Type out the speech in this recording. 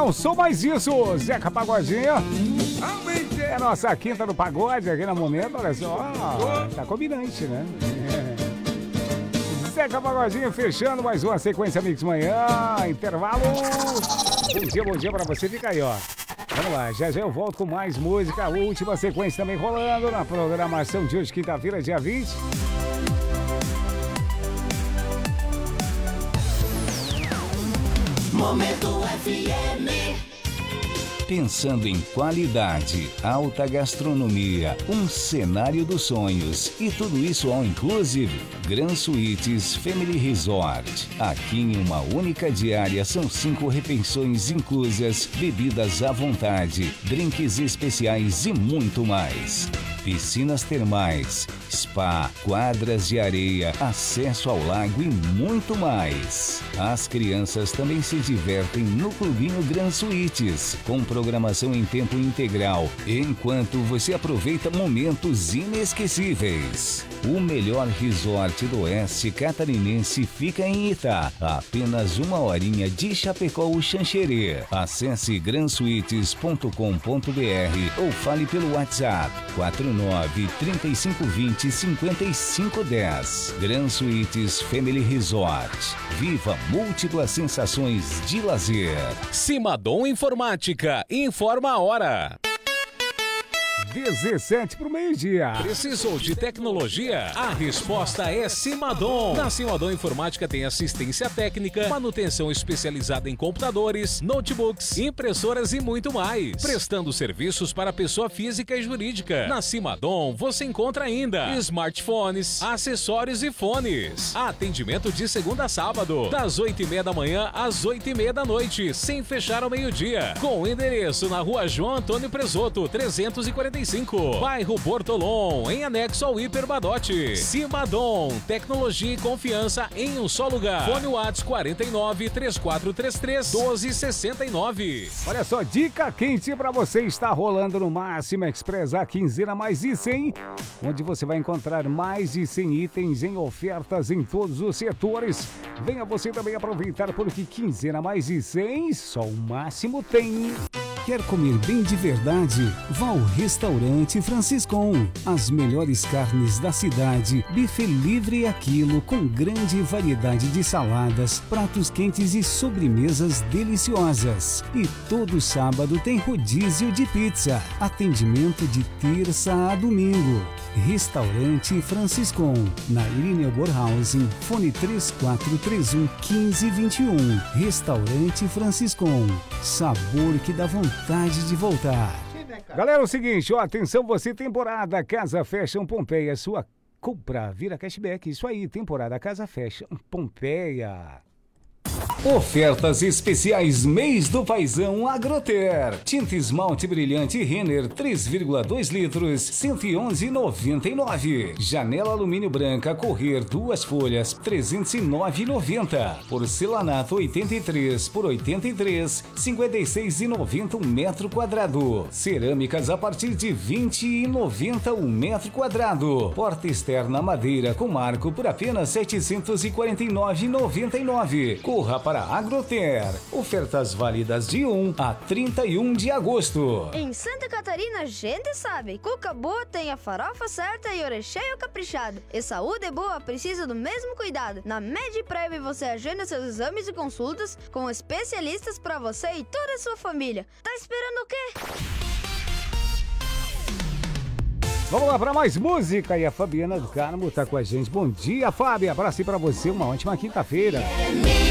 não sou mais isso. Zeca Pagodinho. É a nossa quinta do pagode aqui no momento, olha só. Tá combinante, né? Zeca Pagodinho fechando mais uma sequência Mix Manhã. Intervalo. Bom dia pra você. Fica aí, ó. Vamos lá, já eu volto com mais música. A última sequência também rolando na programação de hoje, quinta-feira, dia 20. Momento FM. Pensando em qualidade, alta gastronomia, um cenário dos sonhos e tudo isso all inclusive, Gran Suites Family Resort. Aqui em uma única diária são 5 refeições inclusas, bebidas à vontade, drinks especiais e muito mais. Piscinas termais, spa, quadras de areia, acesso ao lago e muito mais. As crianças também se divertem no Clubinho Gran Suites, com programação em tempo integral, enquanto você aproveita momentos inesquecíveis. O melhor resort do oeste catarinense fica em Itá, a apenas 1 horinha de Chapecó ou Xanxerê. Acesse gransuites.com.br ou fale pelo WhatsApp 49-3520-5510. Gran Suites Family Resort. Viva múltiplas sensações de lazer. Simadom Informática. Informa a hora. 17 pro meio-dia. Precisou de tecnologia? A resposta é Simadom. Na Simadom Informática tem assistência técnica, manutenção especializada em computadores, notebooks, impressoras e muito mais. Prestando serviços para pessoa física e jurídica. Na Simadom você encontra ainda smartphones, acessórios e fones. Atendimento de segunda a sábado, das 8h30 da manhã às 8h30 da noite, sem fechar ao meio-dia. Com endereço na Rua João Antônio Presoto, 345. Bairro Bortolom, em anexo ao Hiper Badote. Simadom, tecnologia e confiança em um só lugar. Fone Whats 49-3433-1269. Olha só, dica quente pra você. Está rolando no Máxima Express a quinzena mais de 100, onde você vai encontrar mais de 100 itens em ofertas em todos os setores. Venha você também aproveitar, porque quinzena mais de 100 só o Máximo tem. Quer comer bem de verdade? Vá ao Restaurante Franciscon. As melhores carnes da cidade, buffet livre a quilo com grande variedade de saladas, pratos quentes e sobremesas deliciosas. E todo sábado tem rodízio de pizza. Atendimento de terça a domingo. Restaurante Franciscon, na Irineu Borhausen, fone 3431-1521. Restaurante Franciscon, sabor que dá vontade de voltar. Galera, é o seguinte, ó, atenção você, temporada Casa Fashion Pompeia, sua compra vira cashback, isso aí, temporada Casa Fashion Pompeia. Ofertas especiais mês do Paizão Agroter. Tinta esmalte brilhante Renner 3,2 litros, 111,99. Janela alumínio branca Correr 2 folhas, 309,90. Porcelanato 83 por 83, 56,90 um metro quadrado. Cerâmicas a partir de 20,90 um metro quadrado. Porta externa madeira com marco por apenas 749,99. Corra para Agroter. Ofertas válidas de 1 a 31 de agosto. Em Santa Catarina, a gente sabe. Cuca boa tem a farofa certa e o recheio caprichado. E saúde boa precisa do mesmo cuidado. Na MedPrev você agenda seus exames e consultas com especialistas para você e toda a sua família. Tá esperando o quê? Vamos lá para mais música, e a Fabiana do Carmo tá com a gente. Bom dia, Fábia. Abraço pra você, uma ótima quinta-feira.